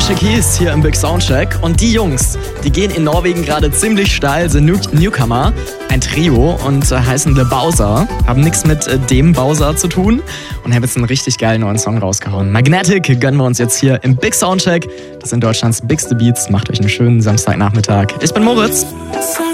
Alicia Keys hier im Big Soundcheck. Und die Jungs, die gehen in Norwegen gerade ziemlich steil, sind Newcomer, ein Trio und heißen The Bowser. Haben nichts mit dem Bowser zu tun und haben jetzt einen richtig geilen neuen Song rausgehauen. Magnetic gönnen wir uns jetzt hier im Big Soundcheck. Das sind Deutschlands bigste Beats. Macht euch einen schönen Samstagnachmittag. Ich bin Moritz.